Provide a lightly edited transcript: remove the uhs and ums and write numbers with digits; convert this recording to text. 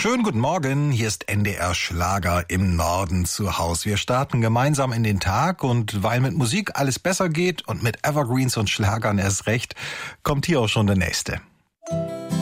Schönen guten Morgen, hier ist NDR Schlager im Norden zu Haus. Wir starten gemeinsam in den Tag und weil mit Musik alles besser geht und mit Evergreens und Schlagern erst recht, kommt hier auch schon der nächste.